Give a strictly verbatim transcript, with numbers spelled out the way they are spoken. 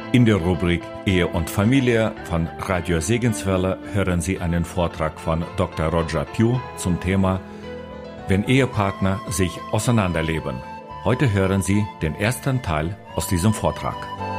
In der Rubrik Ehe und Familie von Radio Segenswelle hören Sie einen Vortrag von Doktor Roger Pugh zum Thema Wenn Ehepartner sich auseinanderleben. Heute hören Sie den ersten Teil aus diesem Vortrag.